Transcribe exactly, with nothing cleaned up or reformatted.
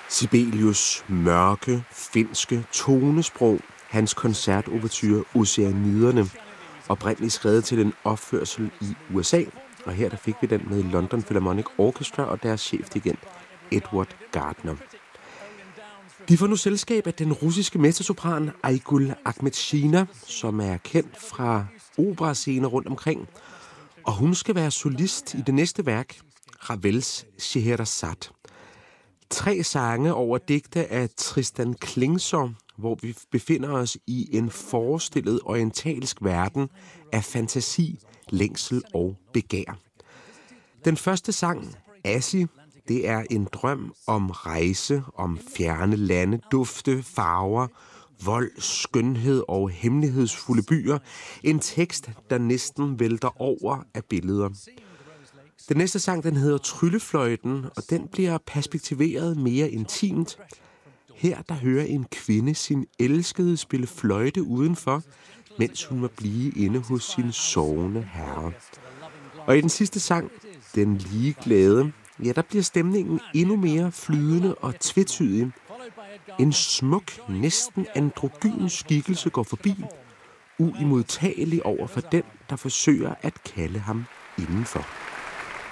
Sibelius' mørke, finske tonesprog, hans koncertoverture Oceaniderne, oprindeligt skrevet til en opførsel i U S A, og her der fik vi den med London Philharmonic Orchestra og deres chefdirigent Edward Gardner. De får nu selskab af den russiske mezzo-sopran Aigul Akhmetshina, som er kendt fra operascener rundt omkring, og hun skal være solist i det næste værk, Ravels Scheherazade. Tre sange over digte af Tristan Klingsor, hvor vi befinder os i en forestillet orientalsk verden af fantasi, længsel og begær. Den første sang, Assi, det er en drøm om rejse, om fjerne lande, dufte, farver, vold, skønhed og hemmelighedsfulde byer. En tekst, der næsten vælter over af billeder. Den næste sang, den hedder Tryllefløjten, og den bliver perspektiveret mere intimt. Her, der hører en kvinde sin elskede spille fløjte udenfor, mens hun må blive inde hos sin sovende herre. Og i den sidste sang, Den ligeglade, ja, der bliver stemningen endnu mere flydende og tvetydig. En smuk, næsten androgyn skikkelse går forbi, uimodtagelig over for den, der forsøger at kalde ham indenfor.